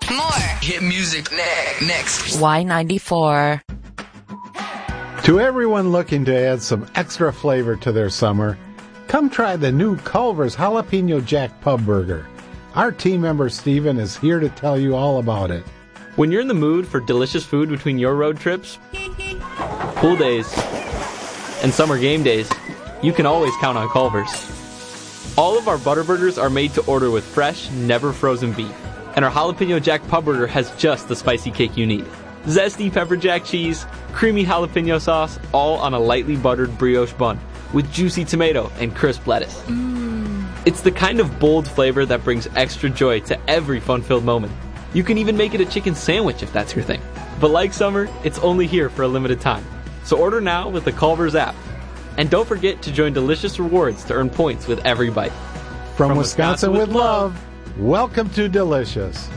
More hit music next. Y94. To everyone looking to add some extra flavor to their summer, come try the new Culver's Jalapeno Jack Pub Burger. Our team member Steven is here to tell you all about it. When you're in the mood for delicious food between your road trips, pool days, and summer game days, you can always count on Culver's. All of our butter burgers are made to order with fresh, never frozen beef. And our Jalapeno Jack Pub Burger has just the spicy kick you need. Zesty pepper jack cheese, creamy jalapeno sauce, all on a lightly buttered brioche bun with juicy tomato and crisp lettuce. It's the kind of bold flavor that brings extra joy to every fun-filled moment. You can even make it a chicken sandwich if that's your thing. But like summer, it's only here for a limited time. So order now with the Culver's app. And don't forget to join Delicious Rewards to earn points with every bite. From Wisconsin with love, welcome to Delicious.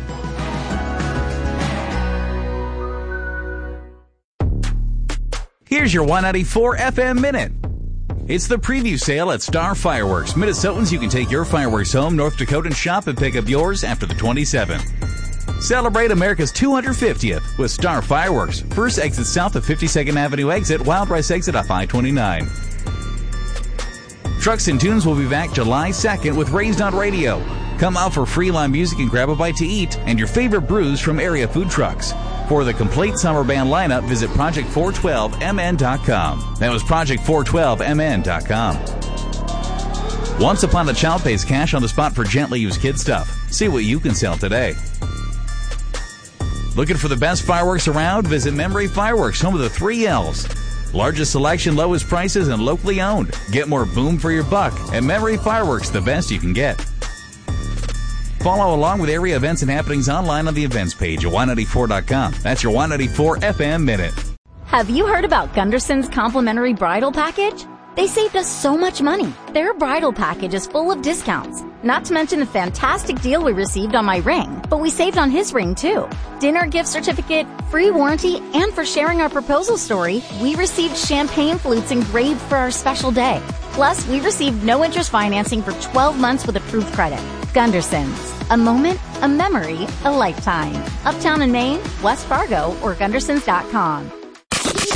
Here's your 194 FM Minute. It's the preview sale at Star Fireworks. Minnesotans, you can take your fireworks home. North Dakotans shop and pick up yours after the 27th. Celebrate America's 250th with Star Fireworks. First exit south of 52nd Avenue exit, Wild Rice exit off I-29. Trucks and Tunes will be back July 2nd with Raised on Radio. Come out for free live music and grab a bite to eat and your favorite brews from area food trucks. For the complete summer band lineup, visit project412mn.com. That was project412mn.com. Once Upon a Child pays cash on the spot for gently used kid stuff. See what you can sell today. Looking for the best fireworks around? Visit Memory Fireworks, home of the 3 L's. Largest selection, lowest prices, and locally owned. Get more boom for your buck at Memory Fireworks, the best you can get. Follow along with area events and happenings online on the events page at Y94.com. That's your Y94 FM Minute. Have you heard about Gunderson's complimentary bridal package? They saved us so much money. Their bridal package is full of discounts. Not to mention the fantastic deal we received on my ring, but we saved on his ring too. Dinner gift certificate, free warranty, and for sharing our proposal story, we received champagne flutes engraved for our special day. Plus, we received no interest financing for 12 months with approved credit. Gunderson's. A moment, a memory, a lifetime. Uptown in Maine, West Fargo, or Gundersons.com.